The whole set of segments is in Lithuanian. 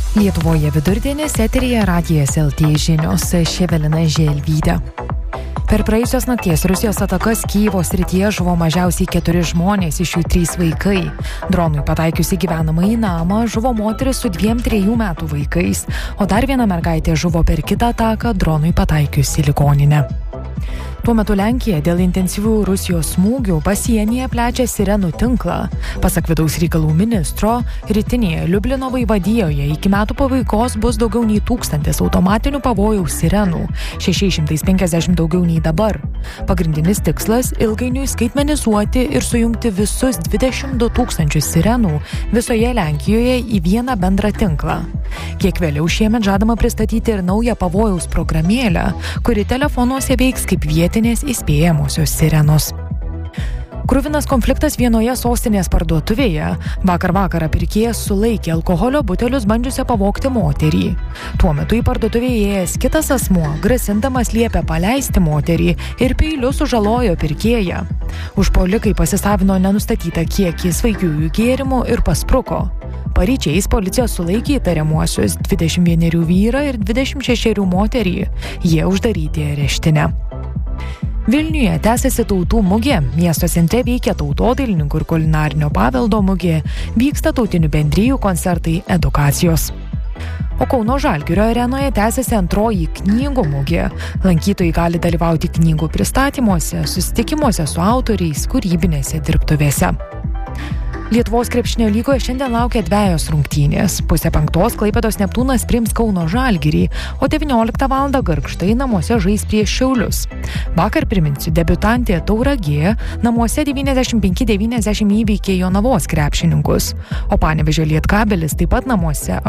Lietuvoje vidurdienis, eteryje Radijas LT žinios, Evelina Želvytė. Per praėjusios nakties Rusijos atakas Kyjivo srityje žuvo mažiausiai 4 žmonės, iš jų 3 vaikai. Dronui pataikius į gyvenamąjį namą žuvo moteris su 2-3 metų vaikais, o dar viena mergaitė žuvo per kitą ataką dronui pataikius į ligoninę. Tuo metu Lenkija dėl intensyvių Rusijos smūgių pasienyje plečia sirenų tinklą. Pasak vidaus reikalų ministro, rytinėje Liublino vaivadijoje iki metų pabaigos bus daugiau nei 1000 automatinių pavojaus sirenų, 650 daugiau nei dabar. Pagrindinis tikslas – ilgainiui skaitmenizuoti ir sujungti visus 22 000 sirenų visoje Lenkijoje į vieną bendrą tinklą. Kiek vėliau šiemet žadama pristatyti ir naują pavojaus programėlę, kuri telefonuose veiks kaip vietinės įspėjamosios sirenos. Kruvinas konfliktas vienoje sostinės parduotuvėje. Vakar vakarą pirkėjas sulaikė alkoholio butelius bandžiusią pavogti moterį. Tuo metu į parduotuvę įėjęs kitas asmuo, grasindamas liepė paleisti moterį ir peiliu sužalojo pirkėją. Užpuolikai pasisavino nenustatytą kiekį svaigiųjų gėrimų ir paspruko. Paryčiais policija sulaikė įtariamuosius 21 vyrą ir 26 moterį. Jie uždaryti areštinę. Vilniuje tęsiasi tautų mugė, miesto centre veikia tautodailininkų ir kulinarinio paveldo mugė, vyksta tautinių bendrijų koncertai, edukacijos. O Kauno Žalgirio arenoje tęsiasi antroji knygų mugė. Lankytojai gali dalyvauti knygų pristatymuose, susitikimuose su autoriais, kūrybinėse dirbtuvėse. Lietuvos krepšinio lygoje šiandien laukia 2 rungtynės. 4:30 Klaipėdos Neptūnas priims Kauno Žalgirį, o 19 val. Gargždai namuose žais prieš Šiaulius. Vakar, priminsiu, debiutantė Tauragė namuose 95-90 įveikė Jonavos krepšininkus, o Panevėžio Lietkabelis taip pat namuose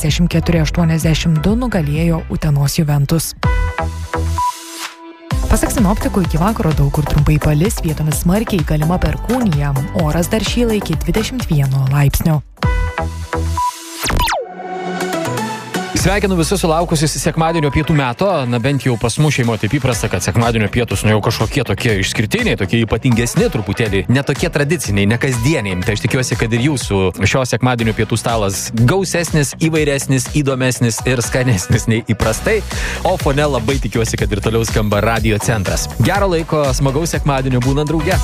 84-82 nugalėjo Utenos Juventus. Pasak sinoptikų, iki vakaro daug kur trumpai palis, vietomis smarkiai galima perkūnija. Oras dar šyla iki 21 laipsnio. Sveikinu visus sulaukusius sekmadienio pietų meto, bent jau pas mus šeimoje taip įprasta, kad sekmadienio pietus jau kažkokie tokie išskirtiniai, tokie ypatingesni truputėlį, netokie tradiciniai, nekasdieniai. Tai aš tikiuosi, kad ir jūsų šio sekmadienio pietų stalas gausesnis, įvairesnis, įdomesnis ir skanesnis nei įprastai, o fone labai tikiuosi, kad ir toliau skamba Radio Centras. Gero laiko, smagaus sekmadienio, būnant drauge.